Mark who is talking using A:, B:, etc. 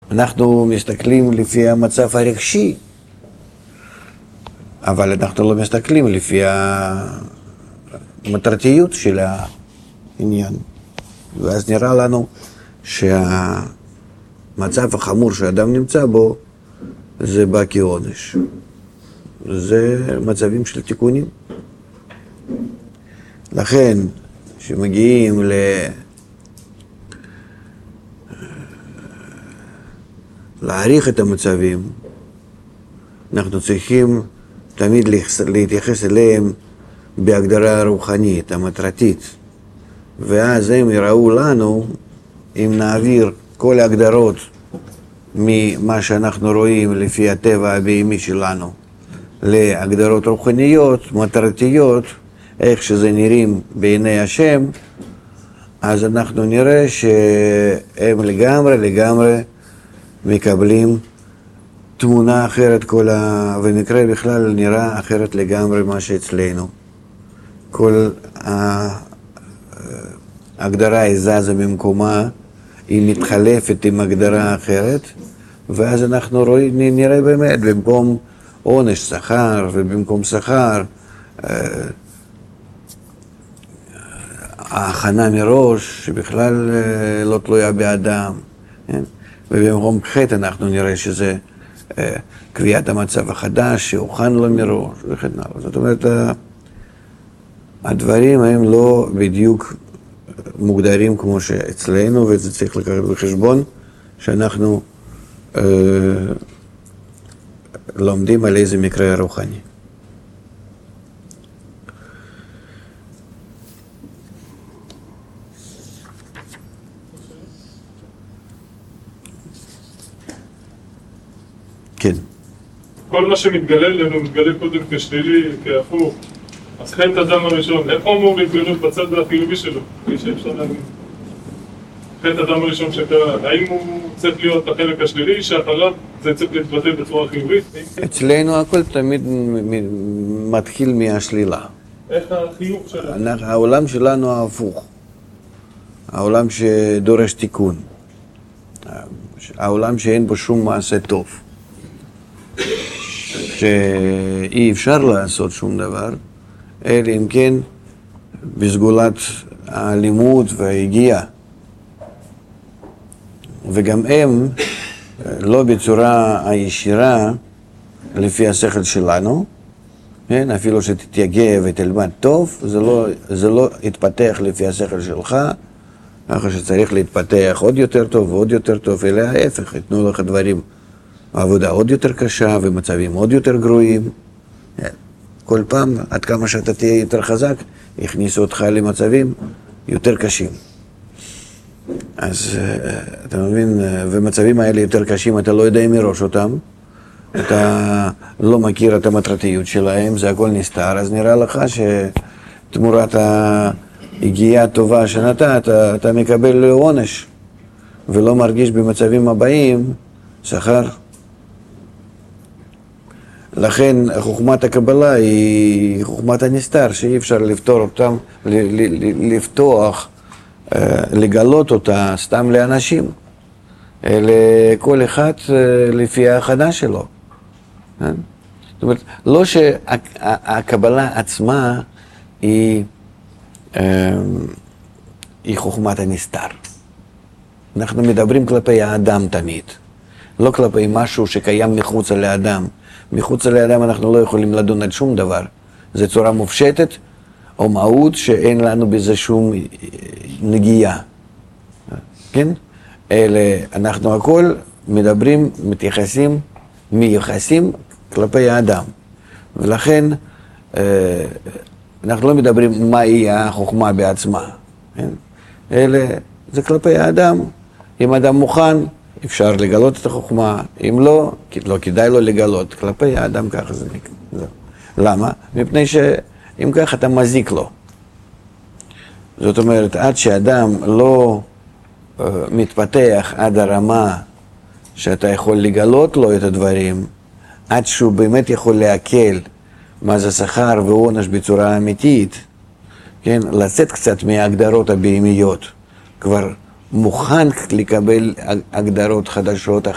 A: אנחנו מסתכלים לפי המצב הרגשי, אבל אנחנו לא מסתכלים לפי המטרתיות של העניין. ואז נראה לנו שהמצב החמור שהאדם נמצא בו, זה בא כעונש. זה מצבים של תיקונים. לכן, כשמגיעים להעריך את המצבים, אנחנו צריכים תמיד להתייחס אליהם בהגדרה הרוחנית, המטרתית. ואז הם יראו לנו, אם נעביר כל ההגדרות ממה שאנחנו רואים לפי הטבע הבהמי שלנו, להגדרות רוחניות, מטרתיות, איך שזה נראים בעיני השם, אז אנחנו נראה שהם לגמרי מקבלים תמונה אחרת, ומקרה בכלל נראה אחרת לגמרי מה שאצלנו. כל ההגדרה היא זזה ממקומה, היא מתחלפת עם הגדרה אחרת, ואז אנחנו נראה באמת, במקום עונש שכר, ובמקום שכר, ההכנה מראש, שבכלל לא תלויה באדם, ובמקום חטא אנחנו נראה שזה קביעת המצב החדש, שהוכן לו מראש, וכן הלאה. זאת אומרת, הדברים הם לא בדיוק מוגדרים כמו שאצלנו, וזה צריך לקחת בחשבון שאנחנו לומדים על איזה מקרה רוחני. כן.
B: כל מה שמתגלה לנו מתגלה קודם כשלילי, כהפוך. אז חטא אדם הראשון, איך הוא אמור להתגלות בצד החיובי שלו? כפי שאפשר להבין. חטא אדם הראשון שקרה, האם הוא צריך להיות החלק השלילי, שאחריו זה צריך להתבטא בצורה חיובית?
A: אצלנו הכל תמיד מתחיל מהשלילה.
B: איך החיוב שלנו?
A: העולם שלנו ההפוך. העולם שדורש תיקון. העולם שאין בו שום מעשה טוב. שאי אפשר לעשות שום דבר, אלא אם כן בסגולת הלימוד וההגיעה. וגם הם לא בצורה הישירה לפי השכל שלנו, כן? אפילו שתתייגע ותלמד טוב, זה לא יתפתח לפי השכל שלך, ככה שצריך להתפתח עוד יותר טוב ועוד יותר טוב, אלא ההפך, יתנו לך דברים, עבודה עוד יותר קשה ומצבים עוד יותר גרועים. כל פעם, עד כמה שאתה תהיה יותר חזק, יכניסו אותך למצבים יותר קשים. אז אתה מבין, ומצבים האלה יותר קשים, אתה לא יודע מראש אותם, אתה לא מכיר את המטרתיות שלהם, זה הכל נסתר, אז נראה לך שתמורת ההגיעה הטובה שנתת, אתה מקבל עונש, ולא מרגיש במצבים הבאים שכר. לכן חוכמת הקבלה היא חוכמת הנסתר, שאי אפשר לפתור אותם, לפתוח, לגלות אותה סתם לאנשים, לכל אחד לפי ההכנה שלו. זאת אומרת, לא שהקבלה עצמה היא חוכמת הנסתר. אנחנו מדברים כלפי האדם תמיד, לא כלפי משהו שקיים מחוץ לאדם. מחוץ לאדם אנחנו לא יכולים לדון על שום דבר. זו צורה מופשטת או מהות שאין לנו בזה שום נגיעה. כן? אלה, אנחנו הכל מדברים, מתייחסים, מייחסים כלפי האדם. ולכן אנחנו לא מדברים מהי החוכמה בעצמה. כן? אלה, זה כלפי האדם. אם האדם מוכן, אפשר לגלות את החוכמה. אם לא, לא כדאי לו לגלות. כלפי האדם ככה זה נקרא. למה? מפני שאם כך אתה מזיק לו. זאת אומרת, עד שאדם לא מתפתח עד הרמה שאתה יכול לגלות לו את הדברים, עד שהוא באמת יכול להקל מה זה שכר ועונש בצורה אמיתית, כן? לצאת קצת מההגדרות הבהמיות, כבר מוכן לקבל הגדרות חדשות